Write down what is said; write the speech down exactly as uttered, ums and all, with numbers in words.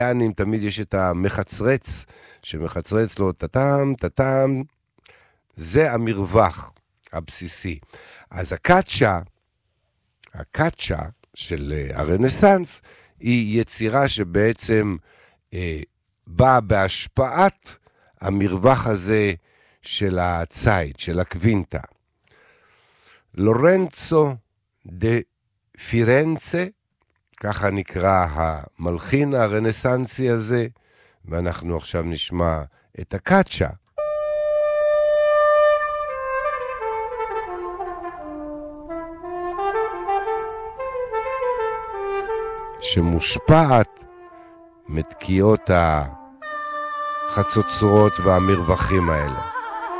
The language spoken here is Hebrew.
אם תמיד יש את המחצרץ, שמחצרץ לו טטם, טטם, זה המרווח הבסיסי. אז הקאצ'ה, הקאצ'ה של הרנסנס, היא יצירה שבעצם אה, באה בהשפעת המרווח הזה של הצייד, של הקווינטה. לורנצו דה פירנצה, ככה נקרא המלחין הרנסנסי הזה, ואנחנו עכשיו נשמע את הקאצ'ה. שמושפעת מתקיעות החצוצרות והמרווחים האלה.